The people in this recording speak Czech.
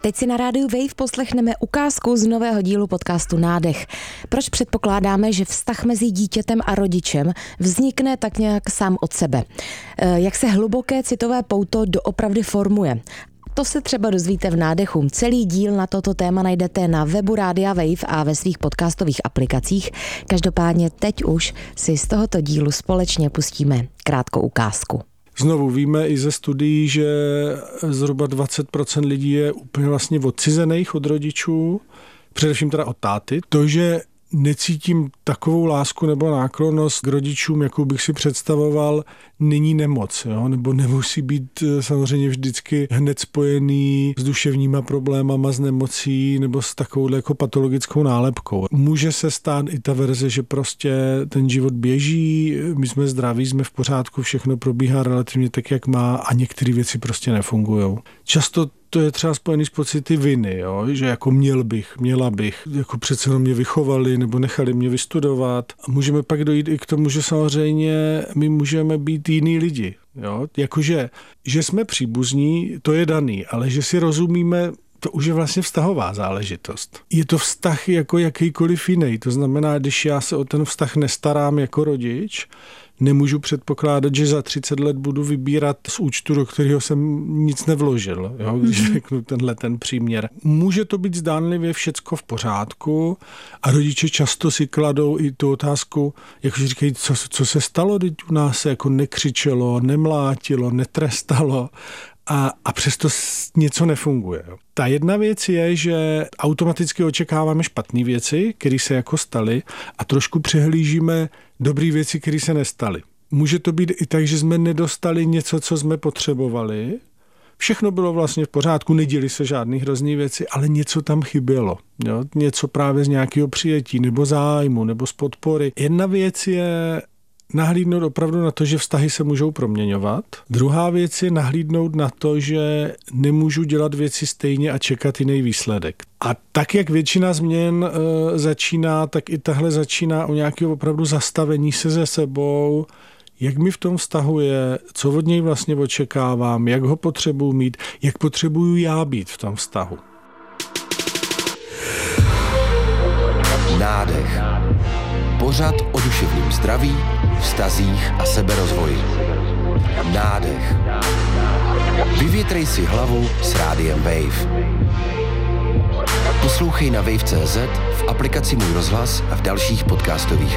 Teď si na rádiu Wave poslechneme ukázku z nového dílu podcastu Nádech. Proč předpokládáme, že vztah mezi dítětem a rodičem vznikne tak nějak sám od sebe? Jak se hluboké citové pouto doopravdy formuje? To se třeba dozvíte v Nádechu. Celý díl na toto téma najdete na webu Rádia Wave a ve svých podcastových aplikacích. Každopádně teď už si z tohoto dílu společně pustíme krátkou ukázku. Znovu víme i ze studií, že zhruba 20% lidí je úplně vlastně odcizených od rodičů, především teda od táty. To, že necítím takovou lásku nebo náklonnost k rodičům, jakou bych si představoval, není nemoc, jo? Nebo nemusí být samozřejmě vždycky hned spojený s duševníma problémama, s nemocí nebo s takovou jako patologickou nálepkou. Může se stát i ta verze, že prostě ten život běží, my jsme zdraví, jsme v pořádku, všechno probíhá relativně tak, jak má a některé věci prostě nefungujou. Často to je třeba spojený s pocity viny, jo? Že jako měla bych, jako přece mě vychovali nebo nechali mě vystudovat. A můžeme pak dojít i k tomu, že samozřejmě my můžeme být jiný lidi. Jo? Jakože, že jsme příbuzní, to je daný, ale že si rozumíme, to už je vlastně vztahová záležitost. Je to vztah jako jakýkoliv jiný. To znamená, když já se o ten vztah nestarám jako rodič, nemůžu předpokládat, že za 30 let budu vybírat z účtu, do kterého jsem nic nevložil, jo, když řeknu ten příměr. Může to být zdánlivě všecko v pořádku a rodiče často si kladou i tu otázku, jakože říkají, co se stalo, teď u nás se jako nekřičelo, nemlátilo, netrestalo. A přesto něco nefunguje. Ta jedna věc je, že automaticky očekáváme špatné věci, které se jako staly a trošku přehlížíme dobré věci, které se nestaly. Může to být i tak, že jsme nedostali něco, co jsme potřebovali. Všechno bylo vlastně v pořádku, neděly se žádné hrozný věci, ale něco tam chybělo. Jo? Něco právě z nějakého přijetí, nebo zájmu, nebo z podpory. Jedna věc je nahlídnout opravdu na to, že vztahy se můžou proměňovat. Druhá věc je nahlídnout na to, že nemůžu dělat věci stejně a čekat jiný výsledek. A tak, jak většina změn začíná, tak i tahle začíná o nějakého opravdu zastavení se ze sebou, jak mi v tom vztahu je, co od něj vlastně očekávám, jak ho potřebuji mít, jak potřebuju já být v tom vztahu. Nádech. Pořad o duševním zdraví, vztazích a seberozvoji. Nádech. Vyvětrej si hlavu s Rádiem Wave. Poslouchej na wave.cz, v aplikaci Můj rozhlas a v dalších podcastových